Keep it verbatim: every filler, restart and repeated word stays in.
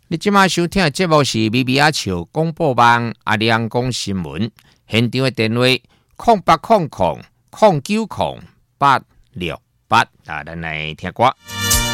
你即马收听的节目是咪咪阿笑广播网阿亮讲新闻，现场的电话空八空空空九空八六八，啊，咱来听歌。